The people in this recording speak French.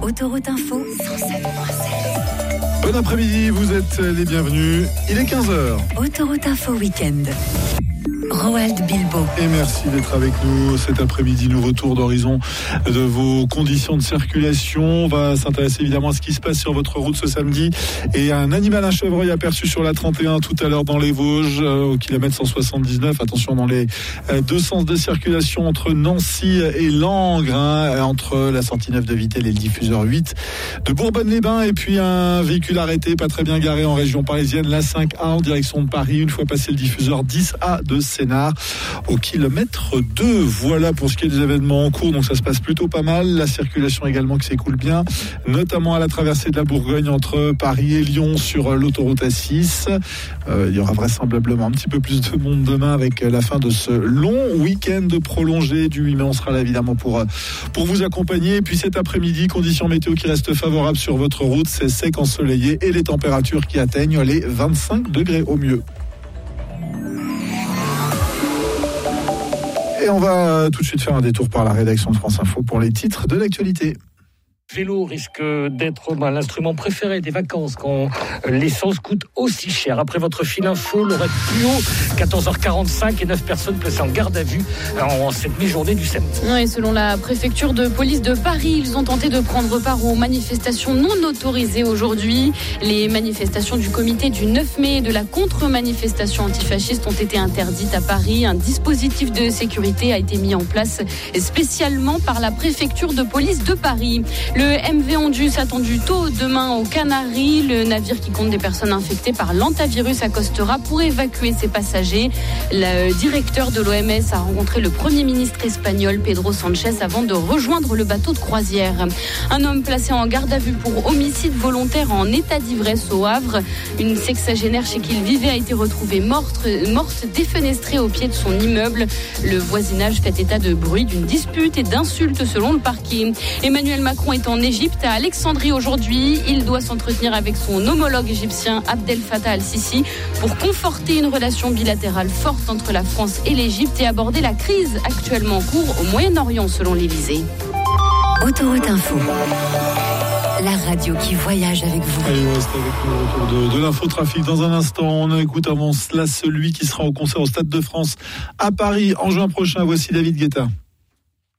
Autoroute Info 107.7. Bon après-midi, vous êtes les bienvenus. Il est 15h. Autoroute Info Week-end. Roald Bilbo. Et merci d'être avec nous cet après-midi. Nouveau tour d'horizon de vos conditions de circulation. On va s'intéresser évidemment à ce qui se passe sur votre route ce samedi. Et un animal, un chevreuil aperçu sur la 31 tout à l'heure dans les Vosges, au kilomètre 179. Attention dans les deux sens de circulation entre Nancy et Langres, entre la sortie 9 de Vittel et le diffuseur 8 de Bourbonne-les-Bains. Et puis un véhicule arrêté, pas très bien garé en région parisienne, la 5A en direction de Paris, une fois passé le diffuseur 10A de Sénart au kilomètre 2. Voilà pour ce qui est des événements en cours, donc ça se passe plutôt pas mal. La circulation également qui s'écoule bien, notamment à la traversée de la Bourgogne entre Paris et Lyon sur l'autoroute A6. Il y aura vraisemblablement un petit peu plus de monde demain avec la fin de ce long week-end prolongé du 8 mai. On sera là évidemment pour vous accompagner. Et puis cet après-midi, conditions météo qui restent favorables sur votre route, c'est sec, ensoleillé et les températures qui atteignent les 25 degrés au mieux. Et on va tout de suite faire un détour par la rédaction de France Info pour les titres de l'actualité. Vélo risque d'être l'instrument préféré des vacances quand l'essence coûte aussi cher. Après votre fil info, l'horaire plus haut, 14h45 et 9 personnes placées en garde à vue en cette mi-journée du samedi. Et selon la préfecture de police de Paris, ils ont tenté de prendre part aux manifestations non autorisées aujourd'hui. Les manifestations du comité du 9 mai et de la contre-manifestation antifasciste ont été interdites à Paris. Un dispositif de sécurité a été mis en place spécialement par la préfecture de police de Paris. Le MV Ondus attendu tôt demain aux Canaries. Le navire qui compte des personnes infectées par l'hantavirus accostera pour évacuer ses passagers. Le directeur de l'OMS a rencontré le Premier ministre espagnol Pedro Sanchez avant de rejoindre le bateau de croisière. Un homme placé en garde à vue pour homicide volontaire en état d'ivresse au Havre. Une sexagénaire chez qui il vivait a été retrouvée morte défenestrée au pied de son immeuble. Le voisinage fait état de bruit, d'une dispute et d'insultes selon le parquet. Emmanuel Macron est en Égypte, à Alexandrie aujourd'hui. Il doit s'entretenir avec son homologue égyptien Abdel Fattah al-Sisi pour conforter une relation bilatérale forte entre la France et l'Égypte et aborder la crise actuellement en cours au Moyen-Orient selon l'Élysée. Autoroute Info. La radio qui voyage avec vous. Allez, on reste avec nous au retour de l'infotrafic. Dans un instant, on écoute avant cela celui qui sera au concert au Stade de France à Paris en juin prochain. Voici David Guetta.